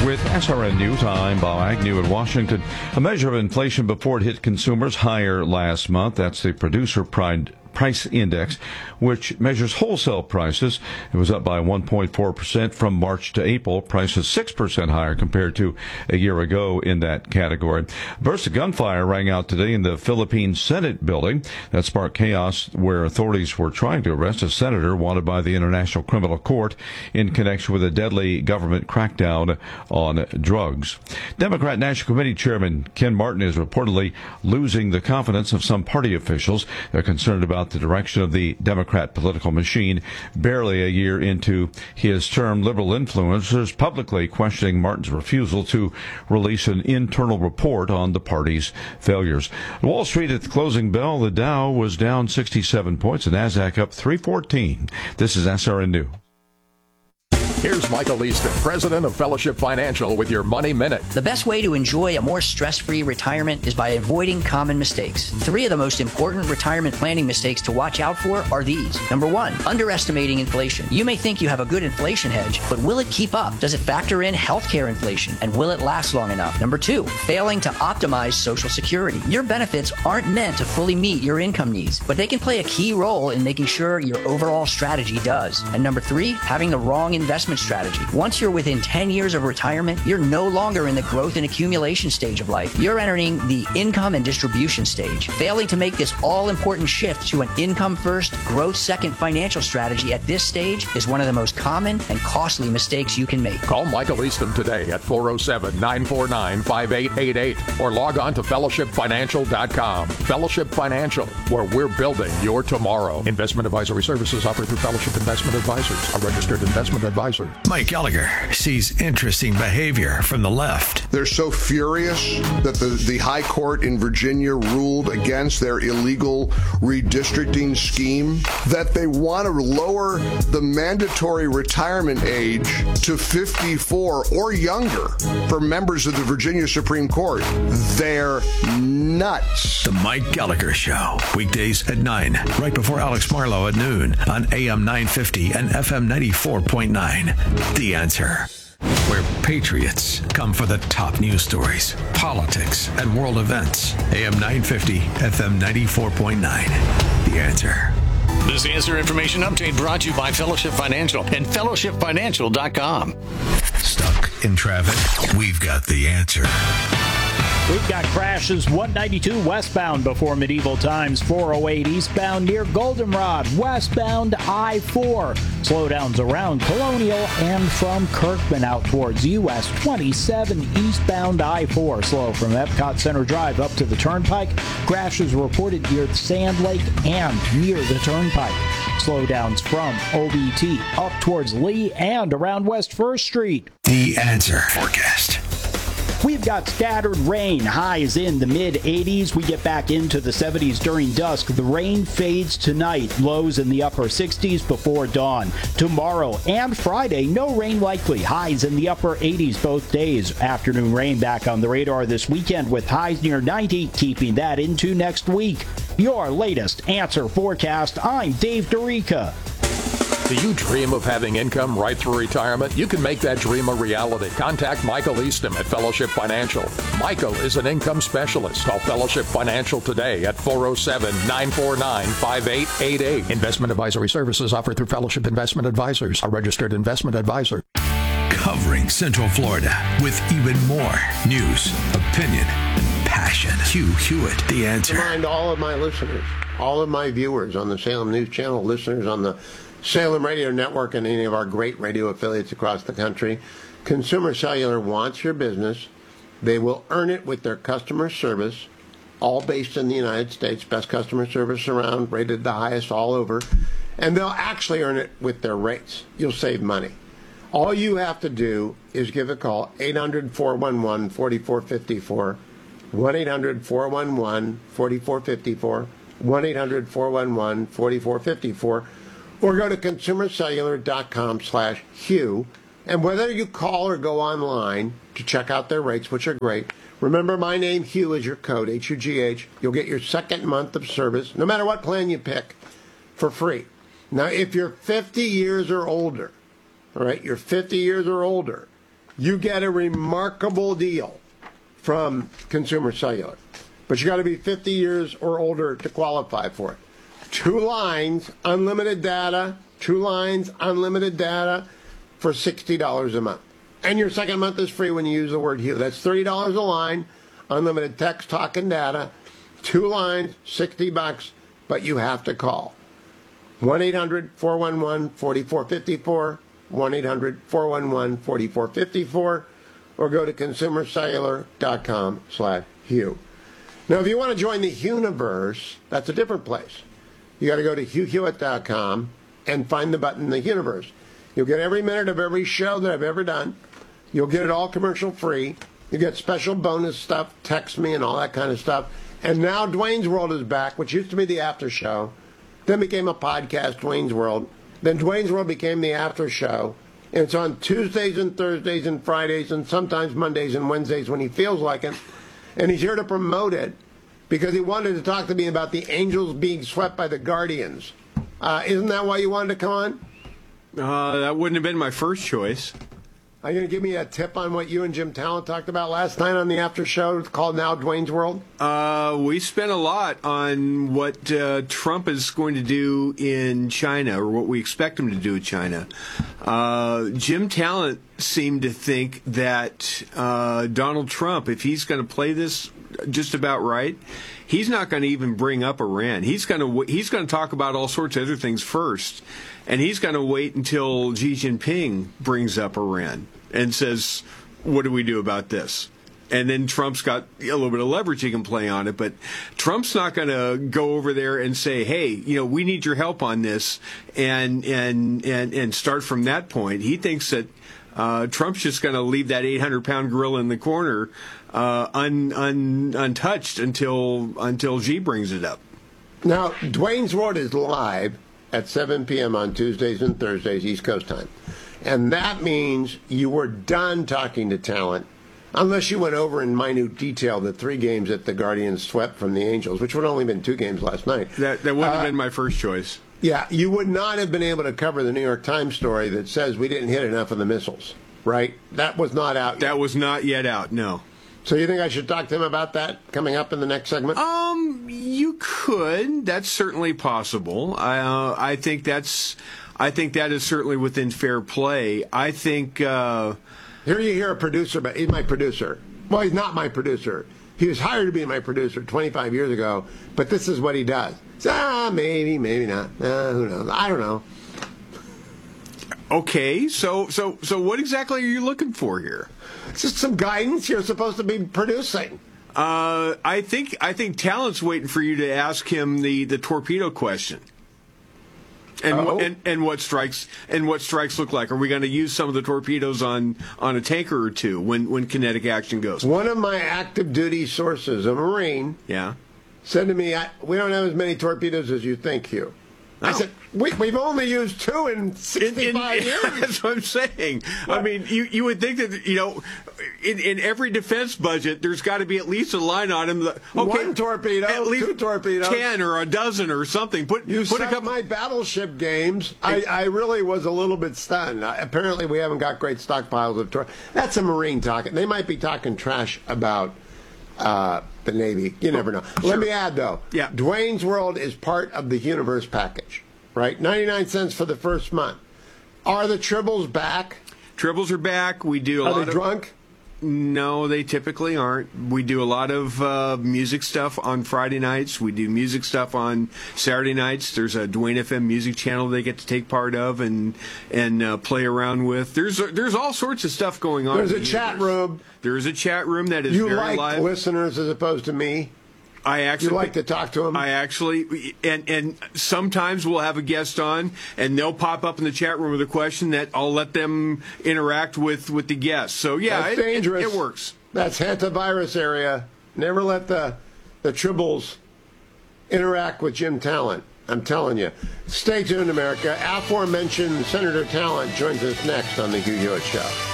With SRN News, I'm Bob Agnew in Washington. A measure of inflation before it hit consumers higher last month. That's the Producer Price Index, which measures wholesale prices. It was up by 1.4% from March to April. Prices 6% higher compared to a year ago in that category. A burst of gunfire rang out today in the Philippine Senate building. That sparked chaos where authorities were trying to arrest a senator wanted by the International Criminal Court in connection with a deadly government crackdown on drugs. Democrat National Committee Chairman Ken Martin is reportedly losing the confidence of some party officials. They're concerned about the direction of the Democrat political machine. Barely a year into his term, liberal influencers publicly questioning Martin's refusal to release an internal report on the party's failures. Wall Street at the closing bell, the Dow was down 67 points, and NASDAQ up 314. This is SRN News. Here's Michael Easton, president of Fellowship Financial, with your Money Minute. The best way to enjoy a more stress-free retirement is by avoiding common mistakes. 3 of the most important retirement planning mistakes to watch out for are these. Number 1, underestimating inflation. You may think you have a good inflation hedge, but will it keep up? Does it factor in healthcare inflation? And will it last long enough? Number 2, failing to optimize Social Security. Your benefits aren't meant to fully meet your income needs, but they can play a key role in making sure your overall strategy does. And number 3, having the wrong investment strategy. Once you're within 10 years of retirement, you're no longer in the growth and accumulation stage of life. You're entering the income and distribution stage. Failing to make this all-important shift to an income-first, growth-second financial strategy at this stage is one of the most common and costly mistakes you can make. Call Michael Easton today at 407-949-5888 or log on to fellowshipfinancial.com. Fellowship Financial, where we're building your tomorrow. Investment advisory services offered through Fellowship Investment Advisors, a registered investment advisor. Mike Gallagher sees interesting behavior from the left. They're so furious that the High Court in Virginia ruled against their illegal redistricting scheme that they want to lower the mandatory retirement age to 54 or younger for members of the Virginia Supreme Court. They're nuts. The Mike Gallagher Show, weekdays at 9, right before Alex Marlowe at noon on AM 950 and FM 94.9. The Answer, where patriots come for the top news stories, politics, and world events. AM 950, FM 94.9. The Answer. This Answer Information Update brought to you by Fellowship Financial and fellowshipfinancial.com. Stuck in traffic? We've got the answer. We've got crashes 192 westbound before Medieval Times, 408 eastbound near Goldenrod, westbound I-4. Slowdowns around Colonial and from Kirkman out towards US 27 eastbound I-4. Slow from Epcot Center Drive up to the Turnpike. Crashes reported near Sand Lake and near the Turnpike. Slowdowns from OBT up towards Lee and around West 1st Street. The Answer forecast. We've got scattered rain, highs in the mid-80s. We get back into the 70s during dusk. The rain fades tonight, lows in the upper 60s before dawn. Tomorrow and Friday, no rain likely. Highs in the upper 80s both days. Afternoon rain back on the radar this weekend with highs near 90, keeping that into next week. Your latest Answer forecast. I'm Dave Dorica. Do you dream of having income right through retirement? You can make that dream a reality. Contact Michael Easton at Fellowship Financial. Michael is an income specialist. Call Fellowship Financial today at 407-949-5888. Investment advisory services offered through Fellowship Investment Advisors, a registered investment advisor. Covering Central Florida with even more news, opinion, and passion. Hugh Hewitt, The Answer. Remind all of my listeners, all of my viewers on the Salem News Channel, listeners on the Salem Radio Network and any of our great radio affiliates across the country. Consumer Cellular wants your business. They will earn it with their customer service, all based in the United States. Best customer service around, rated the highest all over. And they'll actually earn it with their rates. You'll save money. All you have to do is give a call, 800-411-4454, 1-800-411-4454, 1-800-411-4454, or go to consumercellular.com/Hugh. And whether you call or go online to check out their rates, which are great, remember my name, Hugh, is your code, H-U-G-H. You'll get your second month of service, no matter what plan you pick, for free. Now, if you're 50 years or older, all right, you're 50 years or older, you get a remarkable deal from Consumer Cellular. But you got to be 50 years or older to qualify for it. 2 lines, unlimited data, 2 lines, unlimited data for $60 a month. And your second month is free when you use the word Hugh. That's $30 a line, unlimited text, talk, and data. 2 lines, $60, but you have to call. 1-800-411-4454, 1-800-411-4454, or go to consumercellular.com/Hugh. Now, if you want to join the Hugh-niverse, that's a different place. You got to go to HughHewitt.com and find the button, the Hugh-niverse. You'll get every minute of every show that I've ever done. You'll get it all commercial free. You get special bonus stuff, text me and all that kind of stuff. And now Dwayne's World is back, which used to be the after show, then became a podcast, Dwayne's World. Then Dwayne's World became the after show. And it's on Tuesdays and Thursdays and Fridays and sometimes Mondays and Wednesdays when he feels like it. And he's here to promote it because he wanted to talk to me about the Angels being swept by the Guardians. Isn't that why you wanted to come on? That wouldn't have been my first choice. Are you going to give me a tip on what you and Jim Talent talked about last night on the after show called Now Dwayne's World? We spent a lot on what Trump is going to do in China, or what we expect him to do in China. Jim Talent seemed to think that Donald Trump, if he's going to play this just about right, he's not going to even bring up Iran. He's going to talk about all sorts of other things first, and he's going to wait until Xi Jinping brings up Iran and says, what do we do about this? And then Trump's got a little bit of leverage he can play on it, but Trump's not going to go over there and say, hey, we need your help on this and start from that point. He thinks that Trump's just going to leave that 800-pound gorilla in the corner untouched until Xi brings it up. Now, Dwayne's World is live at 7 p.m. on Tuesdays and Thursdays, East Coast time. And that means you were done talking to Talent, unless you went over in minute detail the 3 games that the Guardians swept from the Angels, which would only been 2 games last night. That wouldn't have been my first choice. Yeah, you would not have been able to cover the New York Times story that says we didn't hit enough of the missiles, right? That was not out yet. That was not yet out, no. So you think I should talk to him about that coming up in the next segment? You could. That's certainly possible. I think that is certainly within fair play. I think. Here you hear a producer, but he's my producer. Well, he's not my producer. He was hired to be my producer 25 years ago, but this is what he does. Maybe, maybe not. Who knows? I don't know. Okay, so what exactly are you looking for here? Just some guidance. You're supposed to be producing. I think Talent's waiting for you to ask him the torpedo question. And what strikes look like. Are we going to use some of the torpedoes on a tanker or two when kinetic action goes? One of my active duty sources, a Marine, said to me, "We don't have as many torpedoes as you think, Hugh." I said, we've only used 2 in 65 years. That's what I'm saying. What? I mean, you would think that, in every defense budget, there's got to be at least a line on him. Okay, 1 torpedo, at least 2 torpedoes. 10 or a dozen or something. Put a couple. My battleship games, I really was a little bit stunned. Apparently, we haven't got great stockpiles of torpedoes. That's a Marine talking. They might be talking trash about the Navy. You never know. Sure. Let me add, though. Yeah. Dwayne's World is part of the Hugh-niverse package, right? 99 cents for the first month. Are the Tribbles back? Tribbles are back. We do a lot Are they drunk? No, they typically aren't. We do a lot of music stuff on Friday nights. We do music stuff on Saturday nights. There's a Dwayne FM music channel they get to take part of and play around with. There's all sorts of stuff going on. There's a chat room. There's a chat room that is very live. You like listeners as opposed to me? You like to talk to them? I actually, and sometimes we'll have a guest on, and they'll pop up in the chat room with a question that I'll let them interact with the guest. So, yeah, that's dangerous. It works. That's hantavirus area. Never let the Tribbles interact with Jim Talent. I'm telling you. Stay tuned, America. Aforementioned Senator Talent joins us next on The Hugh Hewitt Show.